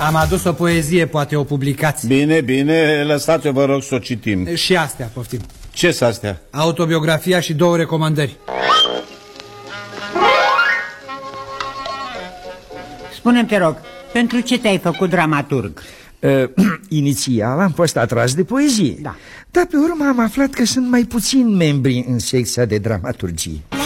Am adus o poezie, poate o publicați. Bine, bine, lăsați-o, vă rog, să o citim. Și astea, poftim. Ce-s astea? Autobiografia și 2 recomandări. Spune-mi, te rog, pentru ce te-ai făcut dramaturg? Inițial am fost atras de poezie, da. Dar pe urmă am aflat că sunt mai puțini membri în secția de dramaturgie.